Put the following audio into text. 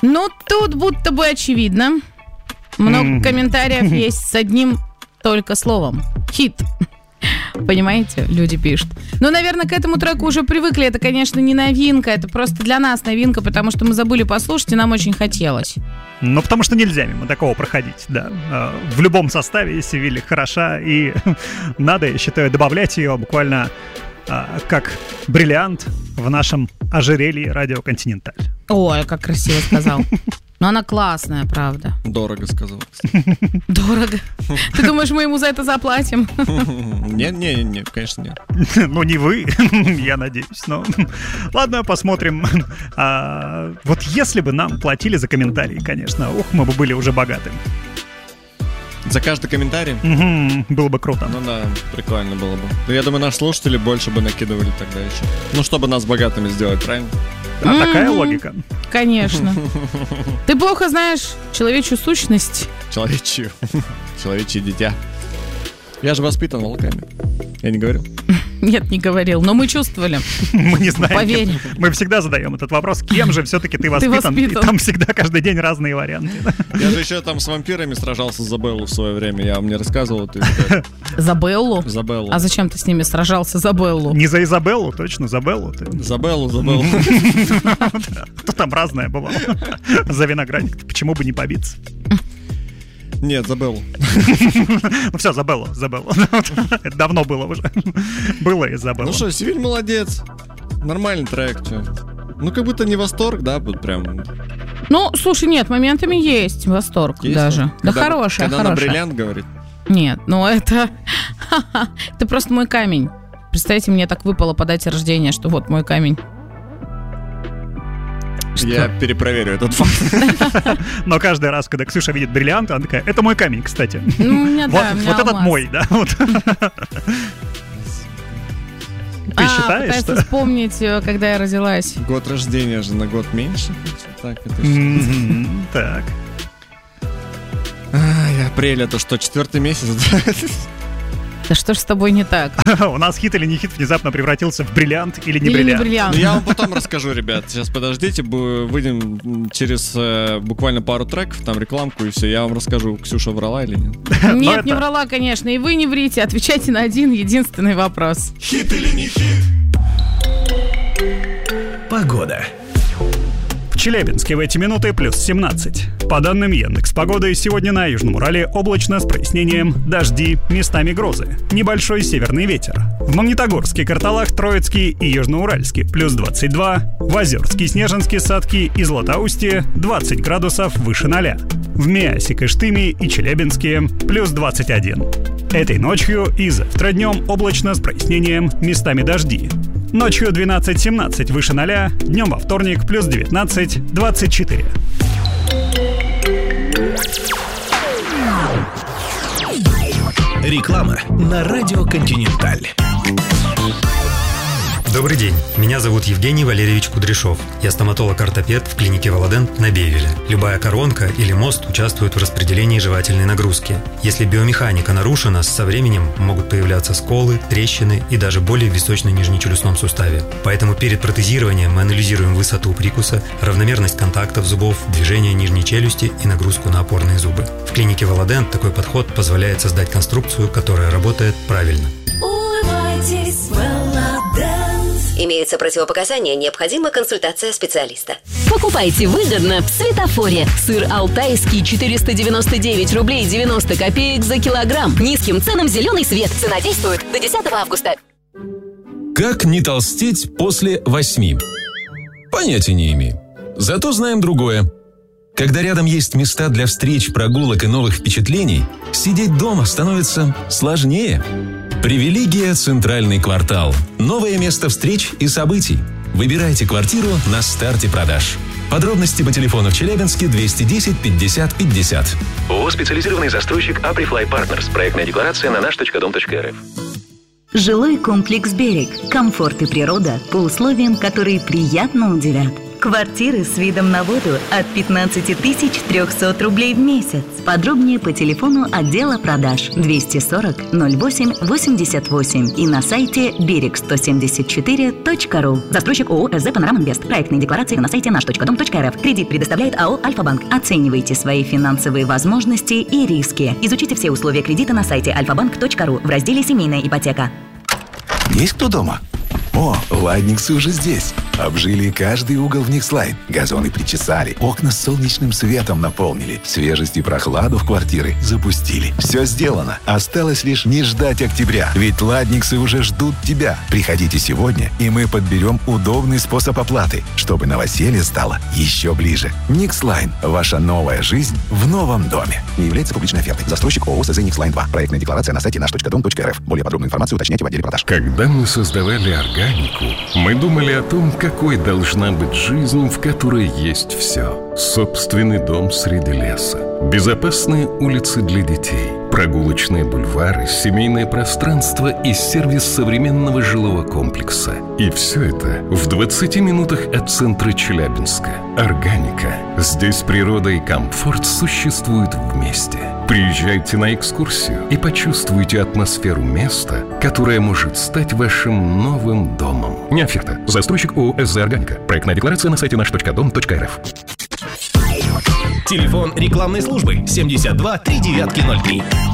Ну, тут будто бы очевидно. Много комментариев есть с одним только словом. Хит. Понимаете, люди пишут. Ну, наверное, к этому треку уже привыкли. Это, конечно, не новинка. Это просто для нас новинка, потому что мы забыли послушать, и нам очень хотелось. Ну, потому что нельзя мимо такого проходить, да. В любом составе Севилья хороша, и надо, я считаю, добавлять ее буквально как бриллиант в нашем ожерелье «Радио Континенталь». Ой, как красиво сказал. Но она классная, правда. Дорого сказал. Дорого? Ты думаешь, мы ему за это заплатим? Нет, конечно, нет. Ну, не вы, я надеюсь. Но ладно, посмотрим. Вот если бы нам платили за комментарии, конечно, мы бы были уже богаты. За каждый комментарий? Было бы круто. Ну да, прикольно было бы. Но я думаю, наши слушатели больше бы накидывали тогда еще. Ну, чтобы нас богатыми сделать, правильно? Такая логика. Конечно. Ты плохо знаешь человечью сущность. Человечье дитя. Я же воспитан волками. Я не говорил? Нет, не говорил, но мы чувствовали. Мы не знаем. Поверь. Мы всегда задаем этот вопрос. Кем же все-таки ты воспитан? И там всегда каждый день разные варианты. Я же еще там с вампирами сражался за Беллу в свое время. Я вам не рассказывал. За Беллу? За Беллу. А зачем ты с ними сражался за Беллу? Не за Изабеллу, точно, за Беллу. За Беллу. То там разное бывало. За виноградник. Почему бы не побиться? Нет, забыл. Ну все, забыл. Это давно было уже. Было и забыл. Ну что, Севиль молодец. Нормальный трек. Ну как будто не восторг, да, вот прям. Ну, слушай, нет, моментами есть восторг даже. Да хорошая. Когда на бриллиант говорит. Нет, ну это... Это просто мой камень. Представьте, мне так выпало по дате рождения, что вот мой камень. Я перепроверю этот факт. Но каждый раз, когда Ксюша видит бриллиант, она такая: это мой камень, кстати. Ну, у меня, да, вот этот мой, да. Ты считаешь, пытается что? Вспомнить, когда я родилась. Год рождения же на год меньше. Так, так. Апрель, это что, 4-й месяц? Да что ж с тобой не так? У нас хит или не хит внезапно превратился в бриллиант или не бриллиант. Ну, я вам потом расскажу, ребят. Сейчас подождите, выйдем через буквально пару треков, там рекламку и все. Я вам расскажу, Ксюша врала или нет. Нет, не врала, конечно. И вы не врите. Отвечайте на один единственный вопрос. Хит или не хит? Погода. В Челябинске в эти минуты плюс 17. По данным Яндекс.Погоды, сегодня на Южном Урале облачно с прояснением, дожди, местами грозы, небольшой северный ветер. В Магнитогорске, Карталах, Троицкий и Южноуральске плюс 22, в Озерске, Снежинске, Садки и Златоусте 20 градусов выше 0. В Миасе, Кыштыме и Челябинске плюс 21. Этой ночью и завтра днем облачно с прояснением, местами дожди. Ночью 12-17 выше 0, днем во вторник плюс 19-24. Реклама на Радио Континенталь. Добрый день, меня зовут Евгений Валерьевич Кудряшов. Я стоматолог-ортопед в клинике Володент на Бевеле. Любая коронка или мост участвуют в распределении жевательной нагрузки. Если биомеханика нарушена, со временем могут появляться сколы, трещины и даже боли в височно-нижнечелюстном суставе. Поэтому перед протезированием мы анализируем высоту прикуса, равномерность контактов зубов, движение нижней челюсти и нагрузку на опорные зубы. В клинике Володент такой подход позволяет создать конструкцию, которая работает правильно. Улыбайтесь, Володент. Имеются противопоказания, необходима консультация специалиста. Покупайте выгодно в Светофоре. Сыр алтайский 499 рублей 90 копеек за килограмм. Низким ценам зеленый свет. Цена действует до 10 августа. Как не толстеть после 8? Понятия не имею. Зато знаем другое. Когда рядом есть места для встреч, прогулок и новых впечатлений, сидеть дома становится сложнее. Привилегия «Центральный квартал». Новое место встреч и событий. Выбирайте квартиру на старте продаж. Подробности по телефону в Челябинске 210 50 50. ООО «Специализированный застройщик Априфлай Партнерс». Проектная декларация на наш.дом.рф. Жилой комплекс «Берег». Комфорт и природа по условиям, которые приятно удивят. Квартиры с видом на воду от 15 300 рублей в месяц. Подробнее по телефону отдела продаж 240 08 88 и на сайте берег174.ру. Застройщик ООО «СЗ Панорама Инвест». Проектные декларации на сайте наш.дом.рф. Кредит предоставляет АО «Альфа-банк». Оценивайте свои финансовые возможности и риски. Изучите все условия кредита на сайте alfabank.ru в разделе «Семейная ипотека». Есть кто дома? О, ладниксы уже здесь. Обжили каждый угол в Никслайн. Газоны причесали, окна солнечным светом наполнили, свежесть и прохладу в квартиры запустили. Все сделано. Осталось лишь не ждать октября. Ведь ладниксы уже ждут тебя. Приходите сегодня, и мы подберем удобный способ оплаты, чтобы новоселье стало еще ближе. Никслайн. Ваша новая жизнь в новом доме. Не является публичной офертой. Застройщик ООО «СЗ Никслайн 2». Проектная декларация на сайте наш.дом.рф. Более подробную информацию уточняйте в отделе продаж. Когда мы создавали органику, мы думали о том, какой должна быть жизнь, в которой есть все. Собственный дом среди леса, безопасные улицы для детей, прогулочные бульвары, семейное пространство и сервис современного жилого комплекса. И все это в 20 минутах от центра Челябинска. Органика. Здесь природа и комфорт существуют вместе. Приезжайте на экскурсию и почувствуйте атмосферу места, которое может стать вашим новым домом. Не оферта. Застройщик ООО «СЗ Органика». Проектная декларация на сайте наш.дом.рф. Телефон рекламной службы 72 3903.